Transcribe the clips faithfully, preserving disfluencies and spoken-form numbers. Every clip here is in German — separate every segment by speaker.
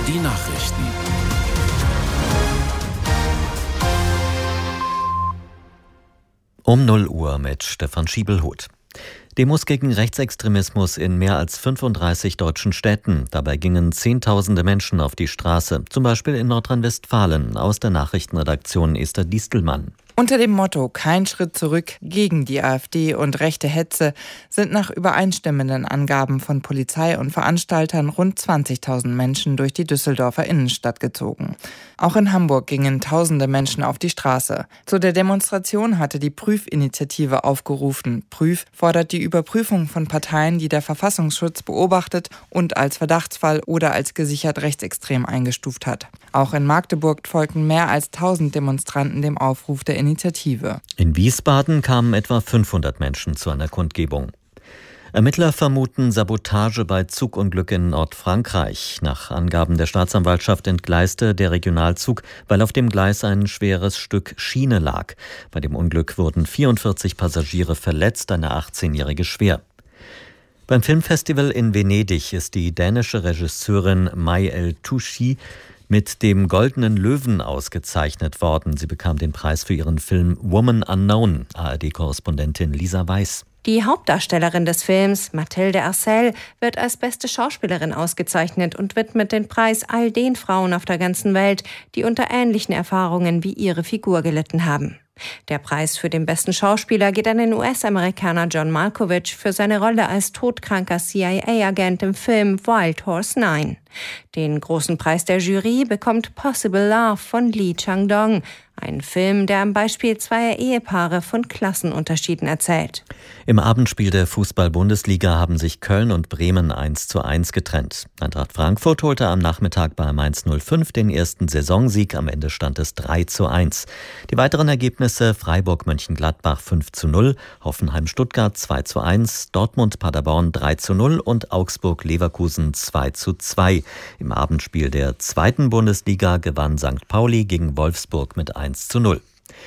Speaker 1: Die Nachrichten.
Speaker 2: Um null Uhr mit Stefan Schiebelhuth. Demos gegen Rechtsextremismus in mehr als fünfunddreißig deutschen Städten. Dabei gingen Zehntausende Menschen auf die Straße, zum Beispiel in Nordrhein-Westfalen. Aus der Nachrichtenredaktion Esther Distelmann.
Speaker 3: Unter dem Motto „Kein Schritt zurück gegen die AfD und rechte Hetze“ sind nach übereinstimmenden Angaben von Polizei und Veranstaltern rund zwanzigtausend Menschen durch die Düsseldorfer Innenstadt gezogen. Auch in Hamburg gingen tausende Menschen auf die Straße. Zu der Demonstration hatte die Prüf-Initiative aufgerufen. Prüf fordert die Überprüfung von Parteien, die der Verfassungsschutz beobachtet und als Verdachtsfall oder als gesichert rechtsextrem eingestuft hat. Auch in Magdeburg folgten mehr als tausend Demonstranten dem Aufruf der Initiative.
Speaker 2: In Wiesbaden kamen etwa fünfhundert Menschen zu einer Kundgebung. Ermittler vermuten Sabotage bei Zugunglück in Nordfrankreich. Nach Angaben der Staatsanwaltschaft entgleiste der Regionalzug, weil auf dem Gleis ein schweres Stück Schiene lag. Bei dem Unglück wurden vierundvierzig Passagiere verletzt, eine achtzehnjährige schwer. Beim Filmfestival in Venedig ist die dänische Regisseurin May El-Touchi mit dem Goldenen Löwen ausgezeichnet worden. Sie bekam den Preis für ihren Film Woman Unknown. A R D-Korrespondentin Lisa Weiß.
Speaker 4: Die Hauptdarstellerin des Films, Mathilde Arcel, wird als beste Schauspielerin ausgezeichnet und widmet den Preis all den Frauen auf der ganzen Welt, die unter ähnlichen Erfahrungen wie ihre Figur gelitten haben. Der Preis für den besten Schauspieler geht an den U S-Amerikaner John Malkovich für seine Rolle als todkranker C I A-Agent im Film Wild Horse neun. Den großen Preis der Jury bekommt Possible Love von Lee Chang-dong, ein Film, der am Beispiel zweier Ehepaare von Klassenunterschieden erzählt.
Speaker 2: Im Abendspiel der Fußball-Bundesliga haben sich Köln und Bremen eins zu eins getrennt. Eintracht Frankfurt holte am Nachmittag bei Mainz null fünf den ersten Saisonsieg. Am Ende stand es drei zu eins. Die weiteren Ergebnisse: Freiburg-Mönchengladbach fünf zu null, Hoffenheim-Stuttgart zwei zu eins, Dortmund-Paderborn drei zu null und Augsburg-Leverkusen zwei zu zwei. Im Abendspiel der zweiten Bundesliga gewann Sankt Pauli gegen Wolfsburg mit eins zu null.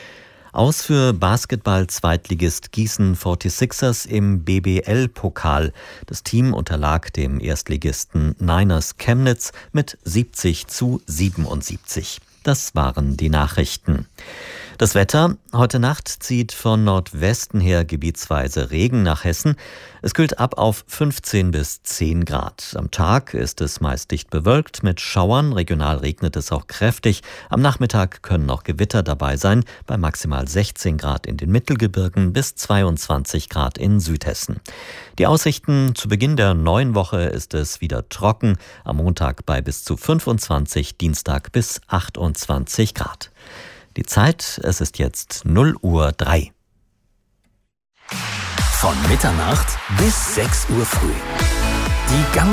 Speaker 2: Aus für Basketball-Zweitligist Gießen forty-sixers im B B L-Pokal. Das Team unterlag dem Erstligisten Niners Chemnitz mit siebzig zu siebenundsiebzig. Das waren die Nachrichten. Das Wetter: Heute Nacht zieht von Nordwesten her gebietsweise Regen nach Hessen. Es kühlt ab auf fünfzehn bis zehn Grad. Am Tag ist es meist dicht bewölkt mit Schauern. Regional regnet es auch kräftig. Am Nachmittag können noch Gewitter dabei sein, bei maximal sechzehn Grad in den Mittelgebirgen bis zweiundzwanzig Grad in Südhessen. Die Aussichten: Zu Beginn der neuen Woche ist es wieder trocken. Am Montag bei bis zu fünfundzwanzig, Dienstag bis achtundzwanzig Grad. Die Zeit: Es ist jetzt null Uhr drei.
Speaker 1: Von Mitternacht bis sechs Uhr früh. Die